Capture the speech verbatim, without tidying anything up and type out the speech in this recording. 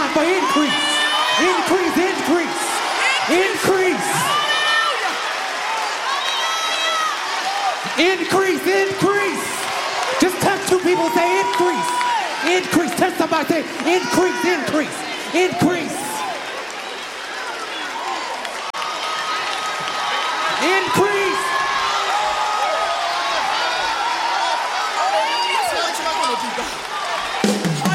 time for increase. Increase, increase, increase. Increase, increase. Just touch two people, say increase. Increase, touch somebody, say increase, increase, increase. Increase. That's what you're gonna do, God.